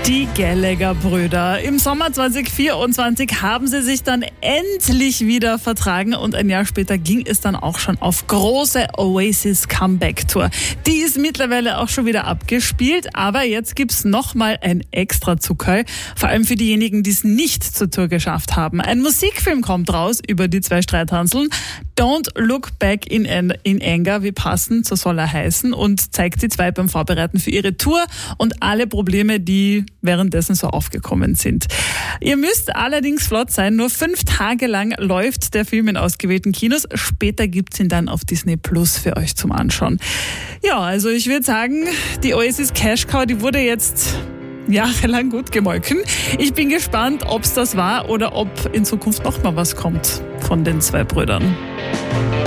Die Gallagher-Brüder. Im Sommer 2024 haben sie sich dann endlich wieder vertragen und ein Jahr später ging es dann auch schon auf große Oasis-Comeback-Tour. Die ist mittlerweile auch schon wieder abgespielt, aber jetzt gibt's nochmal ein Extra-Zuckerl, vor allem für diejenigen, die es nicht zur Tour geschafft haben. Ein Musikfilm kommt raus über die zwei Streithanseln. Don't Look Back in Anger, wie passend, so soll er heißen, und zeigt die zwei beim Vorbereiten für ihre Tour und alle Probleme, die währenddessen so aufgekommen sind. Ihr müsst allerdings flott sein, nur 5 Tage lang läuft der Film in ausgewählten Kinos, später gibt's ihn dann auf Disney Plus für euch zum Anschauen. Ja, also ich würde sagen, die Oasis Cash Cow, die wurde jetzt jahrelang gut gemolken. Ich bin gespannt, ob's das war oder ob in Zukunft noch mal was kommt von den zwei Brüdern.